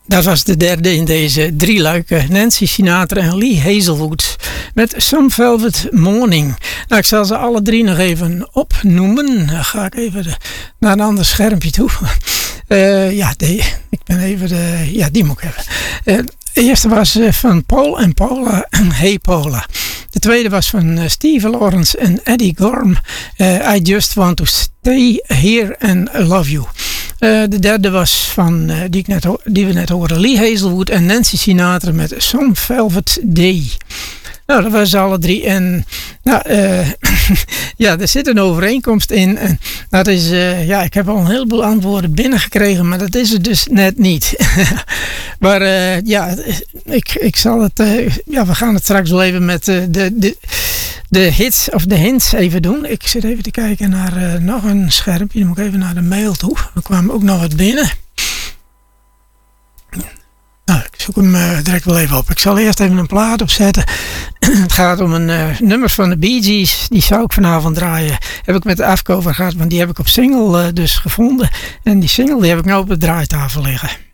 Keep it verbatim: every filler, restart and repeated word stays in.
Dat was de derde in deze drieluik. Nancy Sinatra en Lee Hazelwood met Some Velvet Morning. Nou, ik zal ze alle drie nog even opnoemen. Dan ga ik even de, naar een ander schermpje toe. Uh, ja, die, ik ben even de... Ja, die moet ik hebben. Uh, de eerste was uh, van Paul en Paula. Hey Paula. De tweede was van uh, Steve Lawrence en Eddie Gorm. Uh, I Just Want To Stay Here and Love You. Uh, de derde was van, uh, die, ik net ho- die we net hoorden, Lee Hazelwood en Nancy Sinatra met Some Velvet Day. Nou, dat waren ze alle drie. En nou, uh, ja, er zit een overeenkomst in. En dat is, uh, ja, ik heb al een heleboel antwoorden binnengekregen, maar dat is het dus net niet. maar uh, ja, ik, ik zal het, uh, ja, we gaan het straks wel even met uh, de, de, de hits of de hints even doen. Ik zit even te kijken naar uh, nog een schermpje. Dan moet ik even naar de mail toe. Er kwam ook nog wat binnen. Nou, ik zoek hem uh, direct wel even op. Ik zal eerst even een plaat opzetten. Het gaat om een uh, nummer van de Bee Gees. Die zou ik vanavond draaien. Heb ik met de afcover gehad, want die heb ik op single uh, dus gevonden. En die single die heb ik nou op de draaitafel liggen.